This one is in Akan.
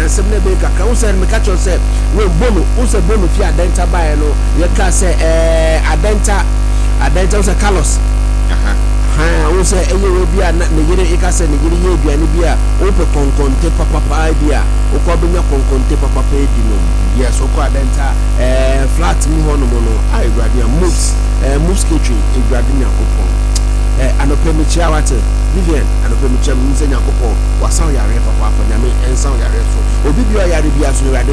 asem na be kaka wo say me ka cho say we bono wo say bono fi adenta bae no ye ka say adenta wo say Carlos wo say eye we bia na yire e ka say ne yire ye aduane bia wo pe konkonte papa bia wo ko benya konkonte papa edi no yes wo ko adenta flat mu hono mo no ai gradia moves catering e gradia kopon anopemichia wate Vivian anopemichia mse nyakopo wasan yare papa nyame ensan yare so obi bia yare bia so yare